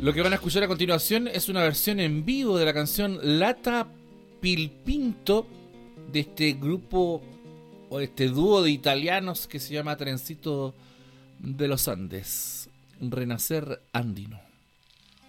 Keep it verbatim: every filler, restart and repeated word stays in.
Lo que van a escuchar a continuación es una versión en vivo de la canción Lata Pilpinto de este grupo o este dúo de italianos que se llama Trencito de los Andes, Renacer Andino.